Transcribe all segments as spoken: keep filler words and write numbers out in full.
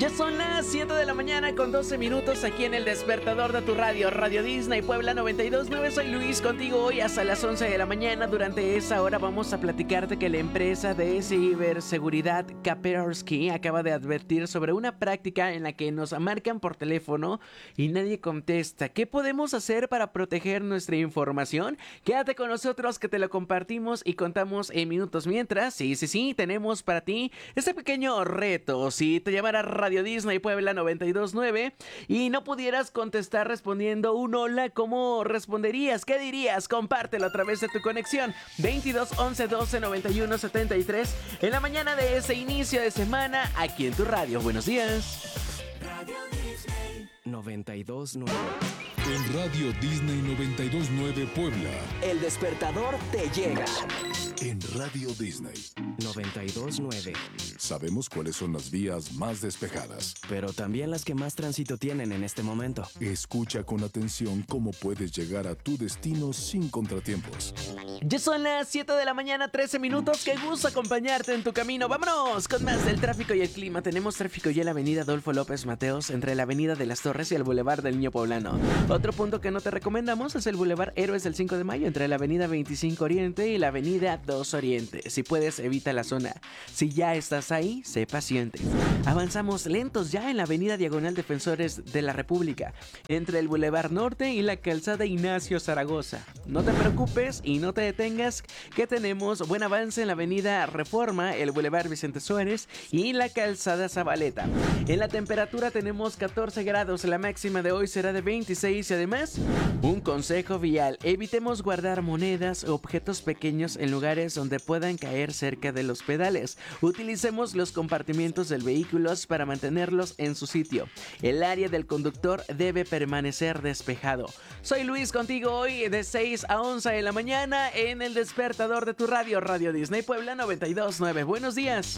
Ya son las siete de la mañana con doce minutos aquí en el despertador de tu radio, Radio Disney Puebla noventa y dos punto nueve. Soy Luis, contigo hoy hasta las once de la mañana. Durante esa hora vamos a platicarte que la empresa de ciberseguridad Kaspersky acaba de advertir sobre una práctica en la que nos marcan por teléfono y nadie contesta. ¿Qué podemos hacer para proteger nuestra información? Quédate con nosotros que te lo compartimos y contamos en minutos. Mientras, sí, sí, sí, tenemos para ti este pequeño reto. Si te llamara Radio Disney Puebla noventa y dos punto nueve y no pudieras contestar respondiendo un hola, ¿cómo responderías? ¿Qué dirías? Compártelo a través de tu conexión veintidós once doce noventa y uno setenta y tres en la mañana de ese inicio de semana aquí en tu radio. Buenos días. Radio Disney noventa y dos punto nueve. En Radio Disney noventa y dos punto nueve Puebla, El despertador te llega. en Radio Disney, noventa y dos punto nueve. sabemos cuáles son las vías más despejadas. Pero también las que más tránsito tienen en este momento. Escucha con atención cómo puedes llegar a tu destino sin contratiempos. Ya son las siete de la mañana, trece minutos. Qué gusto acompañarte en tu camino. Vámonos con más del tráfico y el clima. Tenemos tráfico ya en la avenida Adolfo López Mateos, entre la avenida de las Torres y el Boulevard del Niño Poblano. Otro punto que no te recomendamos es el Boulevard Héroes del cinco de mayo, entre la avenida veinticinco Oriente y la avenida dos Oriente. Si puedes, evita la zona. Si ya estás ahí, sé paciente. Avanzamos lentos ya en la avenida Diagonal Defensores de la República, entre el Boulevard Norte y la calzada Ignacio Zaragoza. No te preocupes y no te detengas, que tenemos buen avance en la avenida Reforma, el Boulevard Vicente Suárez y la calzada Zabaleta. En la temperatura tenemos catorce grados, la máxima de hoy será de veintiséis y además, un consejo vial: evitemos guardar monedas o objetos pequeños en lugares donde puedan caer cerca de los pedales. Utilicemos los compartimientos del vehículo para mantenerlos en su sitio. El área del conductor debe permanecer despejado. Soy Luis, contigo hoy de seis a once de la mañana en el despertador de tu radio, Radio Disney Puebla noventa y dos punto nueve. Buenos días.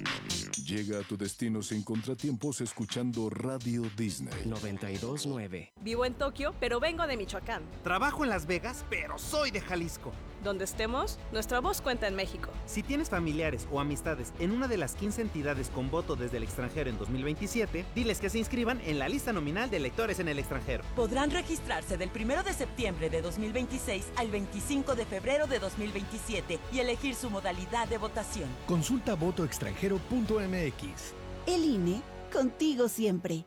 Llega a tu destino sin contratiempos escuchando Radio Disney. noventa y dos punto nueve. Vivo en Tokio, pero vengo de Michoacán. Trabajo en Las Vegas, pero soy de Jalisco. Donde estemos, nuestra voz cuenta en México. Si tienes familiares o amistades en una de las quince entidades con voto desde el extranjero en dos mil veintisiete, diles que se inscriban en la lista nominal de electores en el extranjero. Podrán registrarse del primero de septiembre de dos mil veintiséis al veinticinco de febrero de dos mil veintisiete y elegir su modalidad de votación. Consulta voto extranjero punto m x. El I N E, contigo siempre.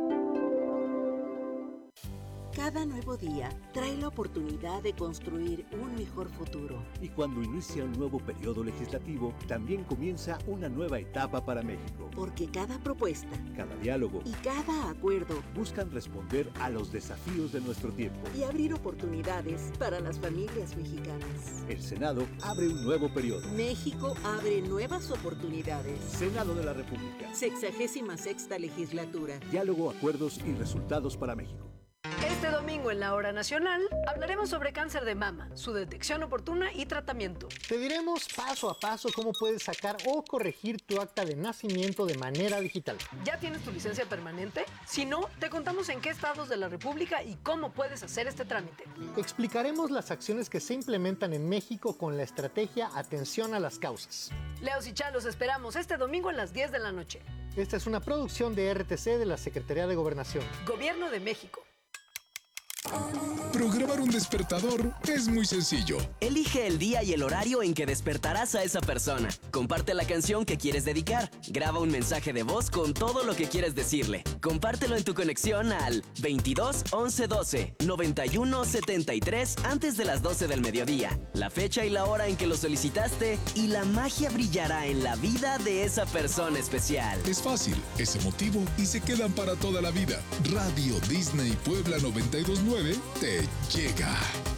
Cada nuevo día trae la oportunidad de construir un mejor futuro. Y cuando inicia un nuevo periodo legislativo, también comienza una nueva etapa para México. Porque cada propuesta, cada diálogo y cada acuerdo buscan responder a los desafíos de nuestro tiempo y abrir oportunidades para las familias mexicanas. El Senado abre un nuevo periodo. México abre nuevas oportunidades. Senado de la República. Sexagésima sexta legislatura. Diálogo, acuerdos y resultados para México. Este domingo en la Hora Nacional hablaremos sobre cáncer de mama, su detección oportuna y tratamiento. Te diremos paso a paso cómo puedes sacar o corregir tu acta de nacimiento de manera digital. ¿Ya tienes tu licencia permanente? Si no, te contamos en qué estados de la República y cómo puedes hacer este trámite. Explicaremos las acciones que se implementan en México con la estrategia Atención a las Causas. Leos y Chá, los esperamos este domingo a las diez de la noche. Esta es una producción de R T C de la Secretaría de Gobernación. Gobierno de México. Programar un despertador es muy sencillo. Elige el día y el horario en que despertarás a esa persona. Comparte la canción que quieres dedicar. Graba un mensaje de voz con todo lo que quieres decirle. Compártelo en tu conexión al veintidós once doce noventa y uno setenta y tres antes de las doce del mediodía. La fecha y la hora en que lo solicitaste y la magia brillará en la vida de esa persona especial. Es fácil, es emotivo y se quedan para toda la vida. Radio Disney Puebla noventa y dos punto nueve te llega.